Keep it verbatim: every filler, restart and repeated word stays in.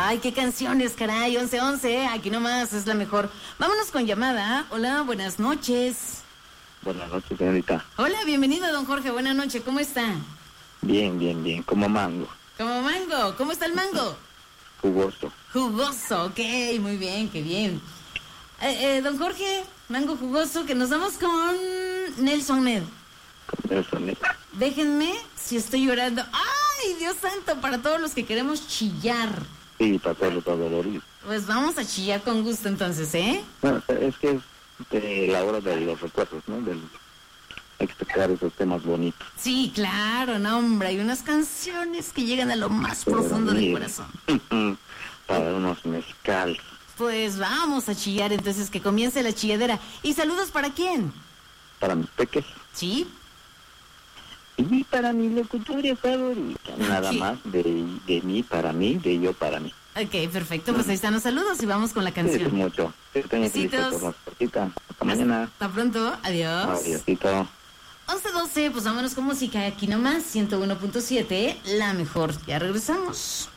Ay, qué canciones, caray, once once, aquí nomás es la mejor. Vámonos con llamada. Hola, buenas noches. Buenas noches, señorita. Hola, bienvenido, don Jorge, buenas noches, ¿cómo está? Bien, bien, bien, como mango. Como mango, ¿cómo está el mango? Jugoso. Jugoso, ok, muy bien, qué bien. Eh, eh, don Jorge, mango jugoso, que nos vamos con Nelson Ned. Con Nelson Ned. Déjenme si estoy llorando. ¡Ay, Dios santo! Para todos los que queremos chillar. Sí, para todos los doloridos. Pues vamos a chillar con gusto entonces, ¿eh? No, es que es de la hora de los recuerdos, ¿no? Del, hay que tocar esos temas bonitos. Sí, claro, no, hombre. Hay unas canciones que llegan a lo más Pero profundo mira, del corazón. Para unos mezcales. Pues vamos a chillar, entonces que comience la chilladera. ¿Y saludos para quién? Para mis peques. ¿Sí? Y para mi locutoria favorita. Nada ¿Qué? más de, de mí para mí, de yo para mí. Ok, perfecto. Pues ahí están los saludos y vamos con la canción. Sí, mucho. Que tengan felices por la cortita. Hasta mañana. Hasta pronto. Adiós. Adiósito. once doce, pues vámonos con música. Aquí nomás, ciento uno punto siete, la mejor. Ya regresamos.